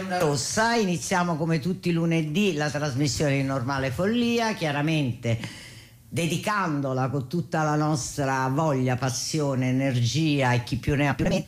Onda Rossa. Iniziamo come tutti i lunedì la trasmissione di Normale Follia, chiaramente dedicandola con tutta la nostra voglia, passione, energia e chi più ne ha più ne metta